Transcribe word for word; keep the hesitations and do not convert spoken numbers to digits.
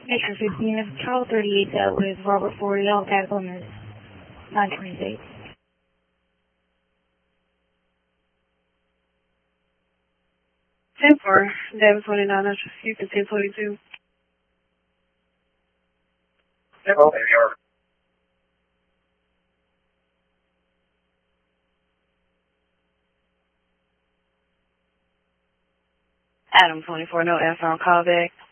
Matrix fifteen, if Charles thirty-eight dealt with Robert Ford, all tag on this nine twenty-six. ten four, David twenty-nine, Houston ten twenty-two. Hello, baby, over. Adam twenty-four, no answer on callback.